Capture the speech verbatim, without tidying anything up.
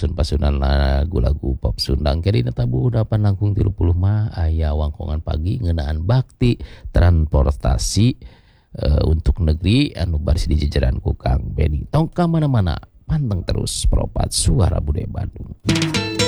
pasun-pasunan lagu-lagu pop Sundang keri tabu dapan langkung tilu puluh mah aya wangkongan pagi ngeunaan bakti transportasi uh, untuk negeri anu baris di jajaran ku Kang Beni. Tong ka mana-mana panteng terus Propat Suara Budaya Bandung.